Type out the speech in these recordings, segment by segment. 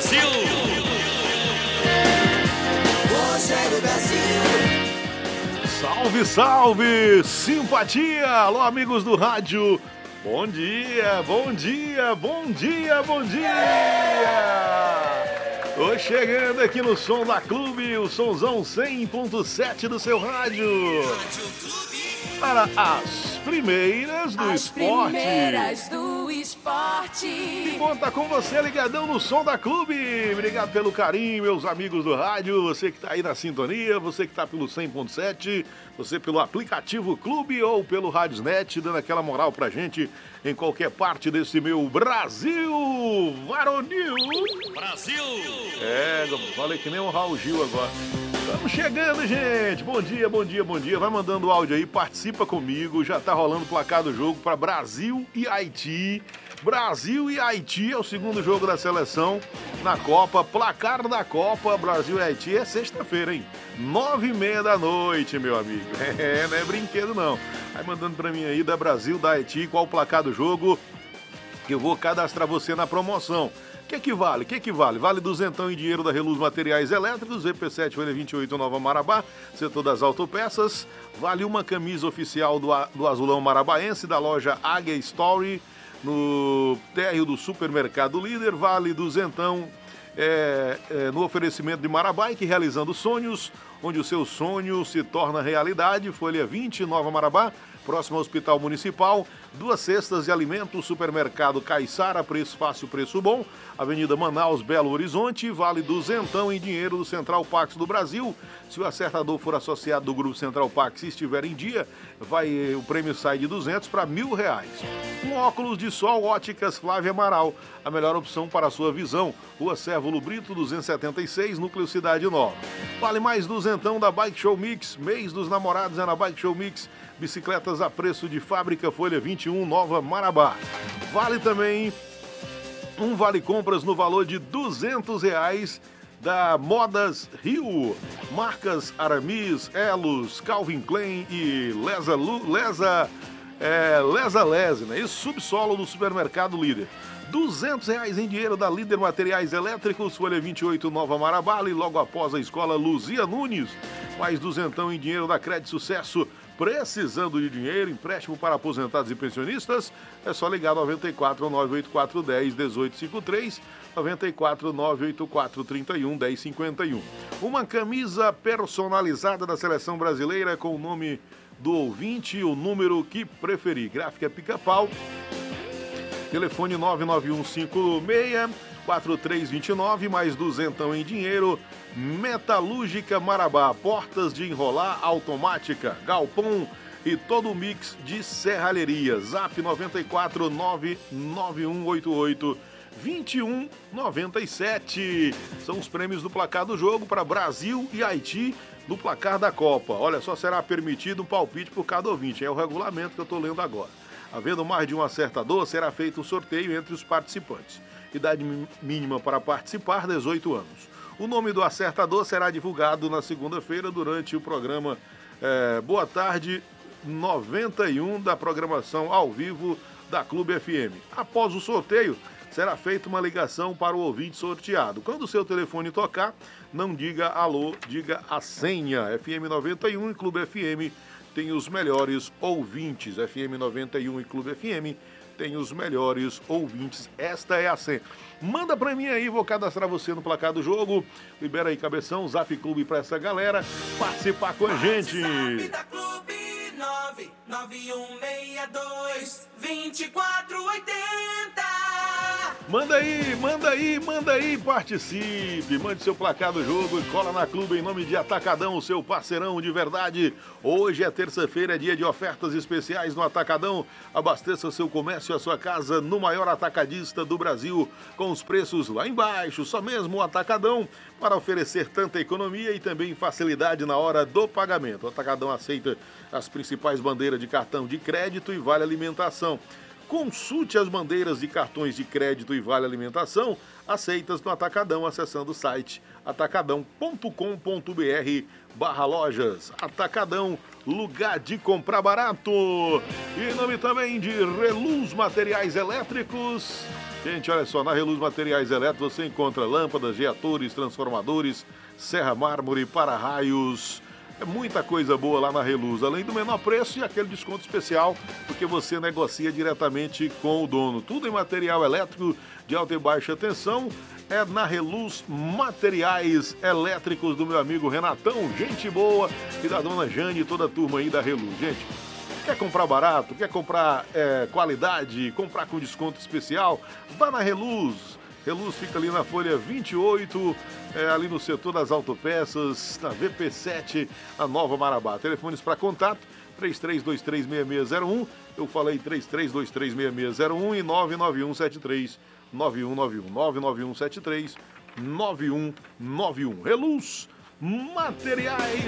Brasil! Rogério Brasil. Salve, salve! Simpatia! Alô, amigos do rádio! Bom dia, bom dia, bom dia, bom dia! Tô chegando aqui no Som da Clube, o somzão 100.7 do seu rádio. Para as primeiras do esporte. Primeiras do esporte. Que bom estar com você ligadão no Som da Clube. Obrigado pelo carinho, meus amigos do rádio. Você que tá aí na sintonia, você que tá pelo 100.7, você pelo aplicativo Clube ou pelo Radiosnet, dando aquela moral pra gente em qualquer parte desse meu Brasil varonil. Brasil! Falei que nem o Raul Gil agora. Estamos chegando, gente. Bom dia, bom dia, bom dia. Vai mandando o áudio aí, participa comigo. Já tá rolando o placar do jogo para Brasil e Haiti. Brasil e Haiti é o segundo jogo da seleção na Copa. Placar da Copa, Brasil e Haiti é sexta-feira, hein? 9h30 da noite, meu amigo. Não é brinquedo, não. Vai mandando pra mim aí da Brasil, da Haiti, qual o placar do jogo, que eu vou cadastrar você na promoção. O que vale? Vale duzentão em dinheiro da Reluz Materiais Elétricos, EP7 Folha 28 Nova Marabá, setor das autopeças. Vale uma camisa oficial do Azulão Marabaense, da loja Águia Story, no térreo do Supermercado Líder. Vale duzentão no oferecimento de Marabike, realizando sonhos, onde o seu sonho se torna realidade. Folha 20, Nova Marabá, próximo ao Hospital Municipal. 2 cestas de alimentos, Supermercado Caiçara, preço fácil, preço bom. Avenida Manaus, Belo Horizonte. Vale duzentão em dinheiro do Central Pax do Brasil. Se o acertador for associado do Grupo Central Pax e estiver em dia, o prêmio sai de 200 para R$1.000. Um óculos de sol, Óticas Flávia Amaral. A melhor opção para a sua visão. Rua Sérvulo Brito, 276, Núcleo Cidade Nova. Vale mais duzentão da Bike Show Mix. Mês dos namorados é na Bike Show Mix. Bicicletas a preço de fábrica, Folha 21, Nova Marabá. Vale também um vale compras no valor de R$200 da Modas Rio. Marcas Aramis, Elos, Calvin Klein e Lesa Lese, né? E subsolo do Supermercado Líder. R$200 em dinheiro da Líder Materiais Elétricos, Folha 28, Nova Marabá, e logo após a escola Luzia Nunes. Mais duzentão em dinheiro da Crédito Sucesso. Precisando de dinheiro, empréstimo para aposentados e pensionistas, é só ligar 94 984 10 1853, 94 984 31 1051. Uma camisa personalizada da Seleção Brasileira com o nome do ouvinte e o número que preferir. Gráfica Pica-Pau, telefone 99156-4329, mais duzentão em dinheiro. Metalúrgica Marabá, portas de enrolar automática, galpão e todo o mix de serralheria. Zap 94 99188 2197. São os prêmios do placar do jogo para Brasil e Haiti no placar da Copa. Olha só, será permitido um palpite por cada ouvinte. É o regulamento que eu estou lendo agora. Havendo mais de um acertador, será feito um sorteio entre os participantes. Idade mínima para participar, 18 anos. O nome do acertador será divulgado na segunda-feira durante o programa Boa Tarde 91 da programação ao vivo da Clube FM. Após o sorteio, será feita uma ligação para o ouvinte sorteado. Quando o seu telefone tocar, não diga alô, diga a senha. FM 91 e Clube FM tem os melhores ouvintes. FM 91 e Clube FM tem os melhores ouvintes. Esta é a senha. Manda pra mim aí, vou cadastrar você no placar do jogo. Libera aí, cabeção, Zap Clube pra essa galera participar com a gente. Zap da Clube 99162-2480. Manda aí, participe. Mande seu placar do jogo e cola na Clube em nome de Atacadão, o seu parceirão de verdade. Hoje é terça-feira, é dia de ofertas especiais no Atacadão. Abasteça seu comércio e a sua casa no maior atacadista do Brasil, com os preços lá embaixo. Só mesmo o Atacadão para oferecer tanta economia e também facilidade na hora do pagamento. O Atacadão aceita as principais bandeiras de cartão de crédito e vale alimentação. Consulte as bandeiras de cartões de crédito e vale alimentação aceitas no Atacadão, acessando o site atacadão.com.br/lojas. Atacadão, lugar de comprar barato. E em nome também de Reluz Materiais Elétricos. Gente, olha só, na Reluz Materiais Elétricos você encontra lâmpadas, reatores, transformadores, serra mármore, para-raios. É muita coisa boa lá na Reluz, além do menor preço e aquele desconto especial, porque você negocia diretamente com o dono. Tudo em material elétrico de alta e baixa tensão é na Reluz Materiais Elétricos do meu amigo Renatão, gente boa, e da dona Jane e toda a turma aí da Reluz. Gente, quer comprar barato, quer comprar qualidade, comprar com desconto especial? Vá na Reluz. Reluz fica ali na Folha 28, ali no setor das autopeças, na VP7, a Nova Marabá. Telefones para contato, 33236601, eu falei 33236601 e 99173-9191, 99173-9191. Reluz Materiais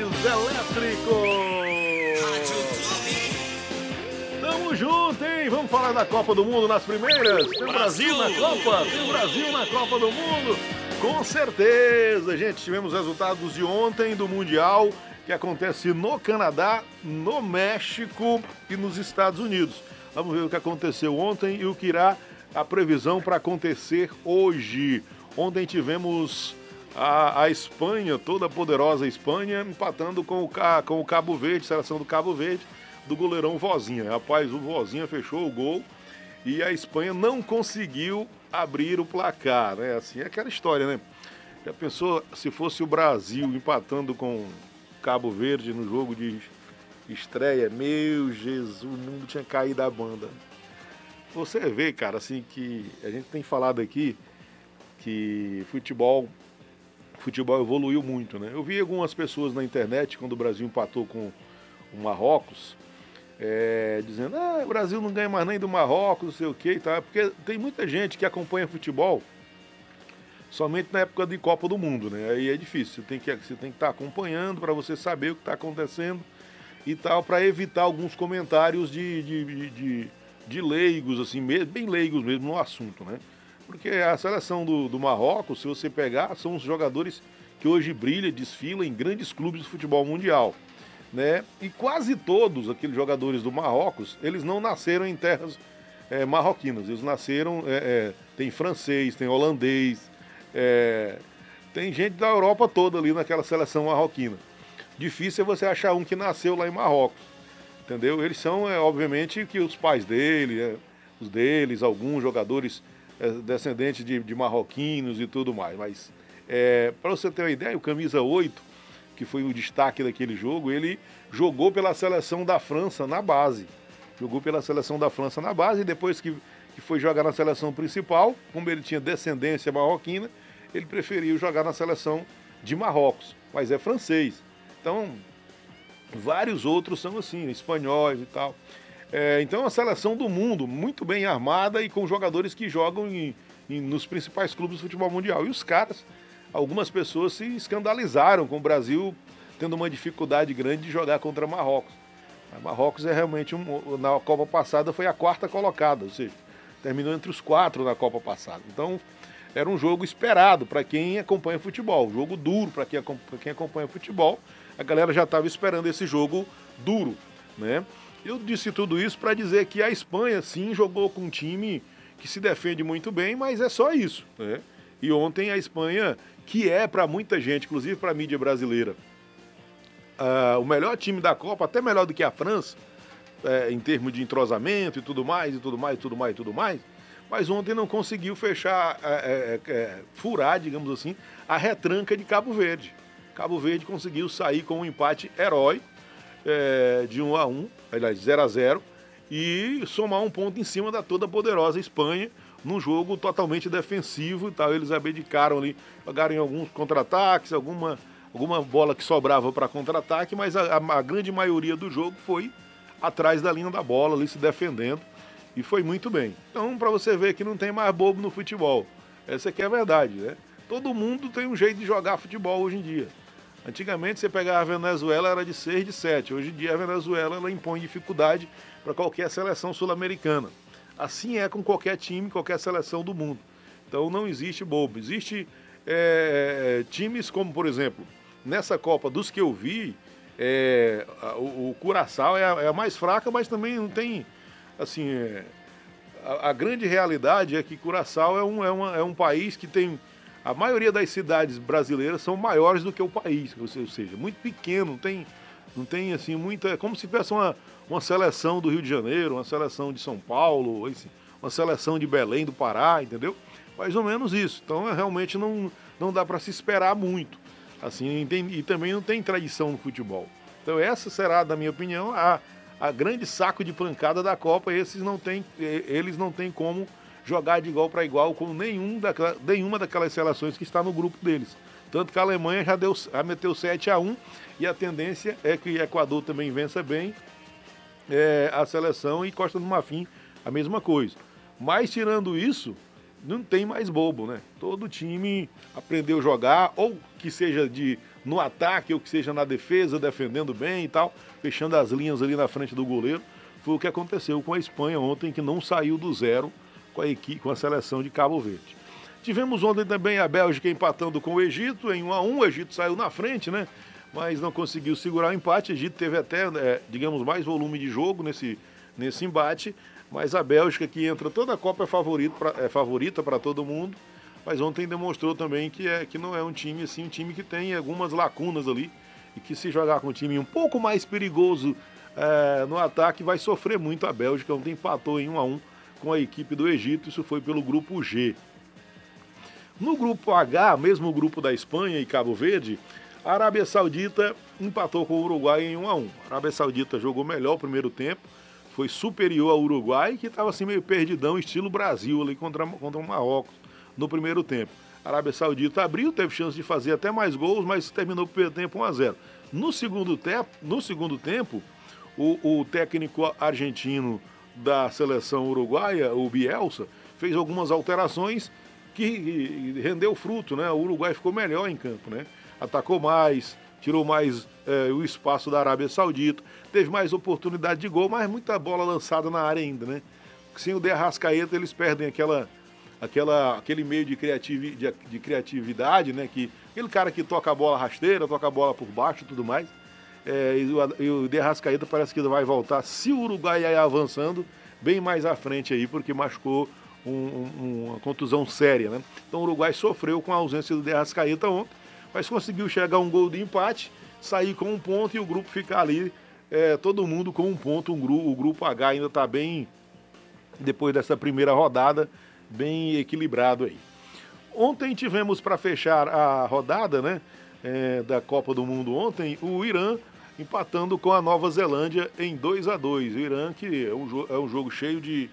Elétricos. Tamo junto, hein? Vamos falar da Copa do Mundo nas primeiras? Tem Brasil na Copa? Tem Brasil na Copa do Mundo? Com certeza, gente. Tivemos resultados de ontem do Mundial, que acontece no Canadá, no México e nos Estados Unidos. Vamos ver o que aconteceu ontem e o que irá a previsão para acontecer hoje. Ontem tivemos a Espanha, toda a poderosa Espanha, empatando com o Cabo Verde, seleção do Cabo Verde, do goleirão Vozinha. Rapaz, o Vozinha fechou o gol e a Espanha não conseguiu abrir o placar, né? Assim, é aquela história, né? Já pensou se fosse o Brasil empatando com Cabo Verde no jogo de estreia? Meu Jesus, o mundo tinha caído da banda. Você vê, cara, assim, que a gente tem falado aqui que futebol evoluiu muito, né? Eu vi algumas pessoas na internet, quando o Brasil empatou com o Marrocos, dizendo, o Brasil não ganha mais nem do Marrocos, não sei o que e tal, porque tem muita gente que acompanha futebol somente na época de Copa do Mundo, né? Aí é difícil, você tem que estar acompanhando para você saber o que está acontecendo e tal, para evitar alguns comentários de leigos, assim, bem leigos mesmo no assunto, né? Porque a seleção do Marrocos, se você pegar, são os jogadores que hoje brilham, desfilam em grandes clubes de futebol mundial, né? E quase todos aqueles jogadores do Marrocos, eles não nasceram em terras marroquinas, eles nasceram, tem francês, tem holandês, tem gente da Europa toda ali naquela seleção marroquina. Difícil é você achar um que nasceu lá em Marrocos, entendeu? Eles são, obviamente, que os pais dele, os deles, alguns jogadores descendentes de marroquinos e tudo mais, mas para você ter uma ideia, o camisa 8, que foi o destaque daquele jogo, ele jogou pela seleção da França na base. Jogou pela seleção da França na base e depois que foi jogar na seleção principal, como ele tinha descendência marroquina, ele preferiu jogar na seleção de Marrocos, mas é francês. Então, vários outros são assim, espanhóis e tal. Então, é uma seleção do mundo, muito bem armada e com jogadores que jogam nos principais clubes do futebol mundial. E os caras, algumas pessoas se escandalizaram com o Brasil tendo uma dificuldade grande de jogar contra Marrocos. A Marrocos é realmente, na Copa passada, foi a quarta colocada, ou seja, terminou entre os 4 na Copa passada. Então, era um jogo esperado para quem acompanha futebol, um jogo duro para quem acompanha futebol. A galera já estava esperando esse jogo duro, né? Eu disse tudo isso para dizer que a Espanha, sim, jogou com um time que se defende muito bem, mas é só isso, né? E ontem a Espanha, que é para muita gente, inclusive para a mídia brasileira, o melhor time da Copa, até melhor do que a França, em termos de entrosamento e tudo mais, mas ontem não conseguiu fechar, furar, digamos assim, a retranca de Cabo Verde. Cabo Verde conseguiu sair com um empate heróico, de 1-1, aliás, 0-0, e somar um ponto em cima da toda poderosa Espanha, num jogo totalmente defensivo e tal. Eles abdicaram ali, jogaram em alguns contra-ataques, alguma bola que sobrava para contra-ataque, mas a grande maioria do jogo foi atrás da linha da bola, ali se defendendo, e foi muito bem. Então, para você ver que não tem mais bobo no futebol, essa aqui é a verdade, né? Todo mundo tem um jeito de jogar futebol hoje em dia. Antigamente, você pegava a Venezuela, era de 6, de 7. Hoje em dia, a Venezuela ela impõe dificuldade para qualquer seleção sul-americana. Assim é com qualquer time, qualquer seleção do mundo. Então, não existe bobo. Existe times como, por exemplo, nessa Copa, dos que eu vi, o Curaçao é a mais fraca, mas também não tem, assim, a grande realidade é que Curaçao é um país que tem... A maioria das cidades brasileiras são maiores do que o país, ou seja, muito pequeno, não tem assim, muita... É como se tivesse uma seleção do Rio de Janeiro, uma seleção de São Paulo, assim, uma seleção de Belém, do Pará, entendeu? Mais ou menos isso. Então, realmente não dá para se esperar muito. Assim, e também não tem tradição no futebol. Então, essa será, na minha opinião, a grande saco de pancada da Copa. Eles não têm como jogar de igual para igual com nenhuma daquelas seleções que está no grupo deles. Tanto que a Alemanha já meteu 7-1 e a tendência é que o Equador também vença bem a seleção, e Costa do Marfim a mesma coisa. Mas tirando isso, não tem mais bobo, né? Todo time aprendeu a jogar, ou que seja no ataque, ou que seja na defesa, defendendo bem e tal, fechando as linhas ali na frente do goleiro. Foi o que aconteceu com a Espanha ontem, que não saiu do zero com a seleção de Cabo Verde. Tivemos ontem também a Bélgica empatando com o Egito em 1-1. O Egito saiu na frente, né? Mas não conseguiu segurar o empate. O Egito teve até, digamos, mais volume de jogo nesse embate. Mas a Bélgica, que entra toda a Copa, é favorita para todo mundo. Mas ontem demonstrou também que não é um time assim, um time que tem algumas lacunas ali. E que se jogar com um time um pouco mais perigoso no ataque, vai sofrer muito a Bélgica. Ontem empatou em 1-1 com a equipe do Egito. Isso foi pelo grupo G. No grupo H, mesmo o grupo da Espanha e Cabo Verde, a Arábia Saudita empatou com o Uruguai em 1-1. A Arábia Saudita jogou melhor o primeiro tempo, foi superior ao Uruguai, que estava assim meio perdidão, estilo Brasil ali contra o Marrocos no primeiro tempo. A Arábia Saudita abriu, teve chance de fazer até mais gols, mas terminou o primeiro tempo 1-0. No segundo tempo, o técnico argentino da seleção uruguaia, o Bielsa, fez algumas alterações que rendeu fruto, né? O Uruguai ficou melhor em campo, né? Atacou mais, tirou mais o espaço da Arábia Saudita, teve mais oportunidade de gol, mas muita bola lançada na área ainda, né? Sem o De Arrascaeta, eles perdem aquele meio de criatividade, né? Aquele cara que toca a bola rasteira, toca a bola por baixo e tudo mais. E o De Arrascaeta parece que vai voltar, se o Uruguai ir avançando, bem mais à frente aí, porque machucou uma contusão séria, né? Então o Uruguai sofreu com a ausência do De Arrascaeta ontem, mas conseguiu chegar a um gol de empate, sair com um ponto e o grupo ficar ali, todo mundo com um ponto. O grupo H ainda está bem, depois dessa primeira rodada, bem equilibrado aí. Ontem tivemos, para fechar a rodada, né, da Copa do Mundo ontem, o Irã empatando com a Nova Zelândia em 2-2. O Irã, que é um jogo cheio de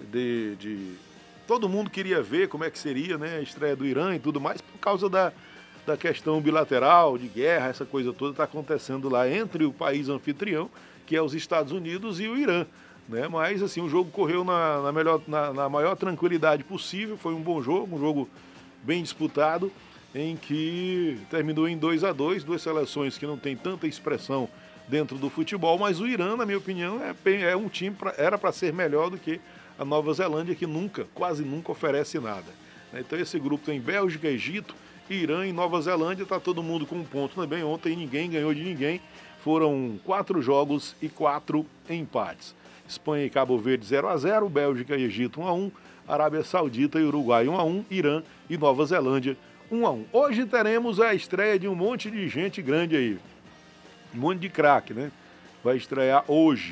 todo mundo queria ver como é que seria, né, a estreia do Irã e tudo mais, por causa da questão bilateral, de guerra, essa coisa toda está acontecendo lá entre o país anfitrião, que é os Estados Unidos, e o Irã, né? Mas assim, o jogo correu na maior tranquilidade possível, foi um bom jogo, um jogo bem disputado, em que terminou em 2-2, duas seleções que não tem tanta expressão dentro do futebol, mas o Irã, na minha opinião, é um time, era para ser melhor do que a Nova Zelândia, que quase nunca oferece nada. Então esse grupo tem Bélgica, Egito, Irã e Nova Zelândia, está todo mundo com um ponto também. Ontem ninguém ganhou de ninguém, foram 4 jogos e 4 empates. Espanha e Cabo Verde 0-0, Bélgica e Egito 1-1, Arábia Saudita e Uruguai 1-1, Irã e Nova Zelândia 1-1. Hoje teremos a estreia de um monte de gente grande aí, um monte de craque, né? Vai estrear hoje.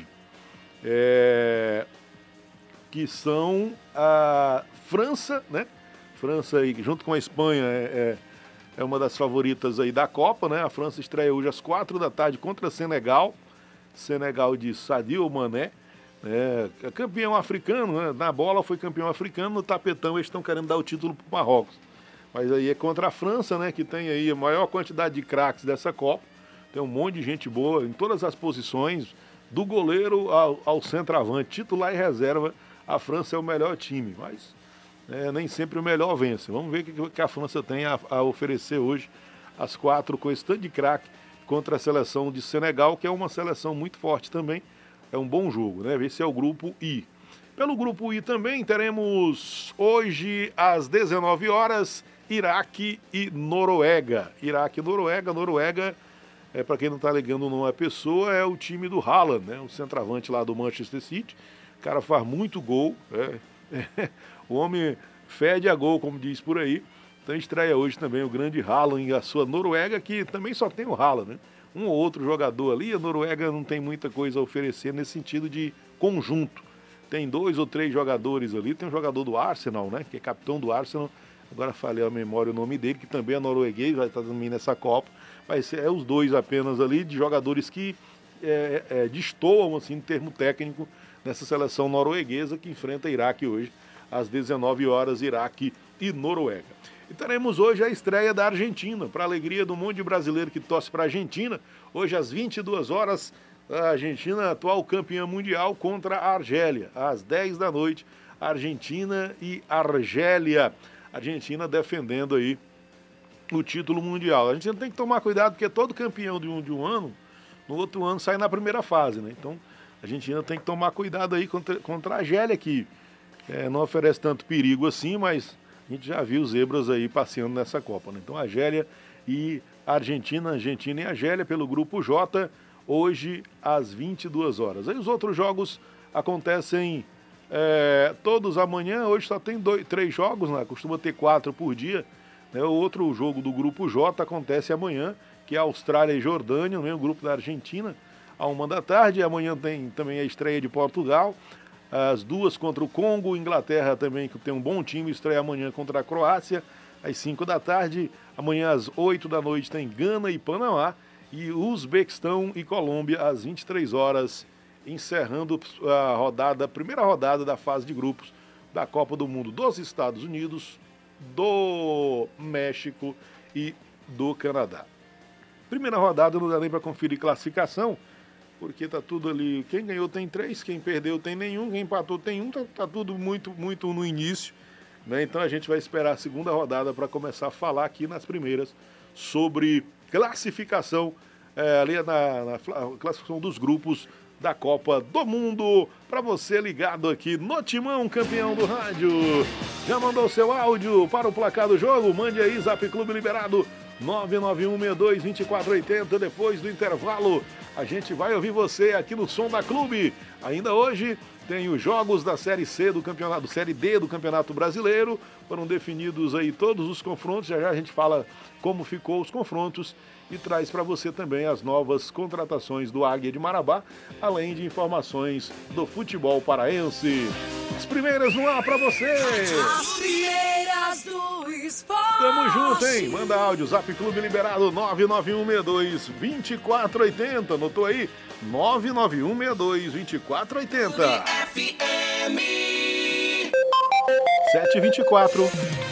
Que são a França, né? França, junto com a Espanha, é uma das favoritas aí da Copa, né? A França estreia hoje às 4 da tarde contra Senegal. Senegal de Sadio Mané, campeão africano, né? Na bola foi campeão africano, no tapetão eles estão querendo dar o título para o Marrocos. Mas aí é contra a França, né? Que tem aí a maior quantidade de craques dessa Copa. Tem um monte de gente boa em todas as posições, do goleiro ao centroavante, titular e reserva. A França é o melhor time, mas nem sempre o melhor vence. Vamos ver o que a França tem a oferecer hoje, às 4, com esse tanto de craque, contra a seleção de Senegal, que é uma seleção muito forte também. É um bom jogo, né? Esse é o grupo I. Pelo grupo I também teremos hoje, às 19 horas, Iraque e Noruega. Iraque e Noruega. Noruega, para quem não está ligando numa pessoa, é o time do Haaland, né? O centroavante lá do Manchester City. O cara faz muito gol, O homem fede a gol, como diz por aí. Então estreia hoje também o grande Haaland e a sua Noruega, que também só tem o Haaland, né? Um ou outro jogador ali, a Noruega não tem muita coisa a oferecer nesse sentido de conjunto. Tem 2 ou 3 jogadores ali, tem um jogador do Arsenal, né? Que é capitão do Arsenal, agora falei a memória o nome dele, que também é norueguês, vai estar também nessa Copa. Mas é os dois apenas ali, de jogadores que destoam, assim, em termo técnico, nessa seleção norueguesa que enfrenta Iraque hoje, às 19 horas, Iraque e Noruega. E teremos hoje a estreia da Argentina, para a alegria do monte de brasileiro que torce para a Argentina. Hoje, às 22 horas, a Argentina, atual campeã mundial, contra a Argélia. Às 10 da noite, Argentina e Argélia. Argentina defendendo aí o título mundial. A gente tem que tomar cuidado, porque todo campeão de um ano, no outro ano sai na primeira fase, né? Então, a Argentina tem que tomar cuidado aí contra a Argélia, que não oferece tanto perigo assim, mas a gente já viu zebras aí passeando nessa Copa, né? Então, Argélia e Argentina e Argélia pelo Grupo J, hoje às 22 horas. Aí os outros jogos acontecem todos amanhã. Hoje só tem 3 jogos, né? Costuma ter 4 por dia, né? O outro jogo do Grupo J acontece amanhã, que é Austrália e Jordânia, no mesmo grupo da Argentina, à 1 da tarde. Amanhã tem também a estreia de Portugal, as 2 contra o Congo. Inglaterra também, que tem um bom time, estreia amanhã contra a Croácia, às 5 da tarde. Amanhã, às 8 da noite, tem Gana e Panamá. E Uzbequistão e Colômbia, às 23 horas, encerrando a primeira rodada da fase de grupos da Copa do Mundo dos Estados Unidos, do México e do Canadá. Primeira rodada não dá nem para conferir classificação, porque tá tudo ali. Quem ganhou tem 3, quem perdeu tem nenhum, quem empatou tem 1, tá tudo muito no início, né? Então a gente vai esperar a segunda rodada para começar a falar aqui nas primeiras sobre classificação, ali na classificação dos grupos da Copa do Mundo. Para você ligado aqui no Timão, campeão do rádio, já mandou seu áudio para o placar do jogo? Mande aí, Zap Clube liberado 991622480. Depois do intervalo, a gente vai ouvir você aqui no Som da Clube. Ainda hoje tem os jogos da Série C do campeonato, Série D do Campeonato Brasileiro. Foram definidos aí todos os confrontos. Já a gente fala como ficou os confrontos e traz para você também as novas contratações do Águia de Marabá, além de informações do futebol paraense. As primeiras no ar para você. As primeiras do esporte. Tamo junto, hein? Manda áudio, Zap Clube liberado 991622480. Anotou aí? 991622480. FM 7h24.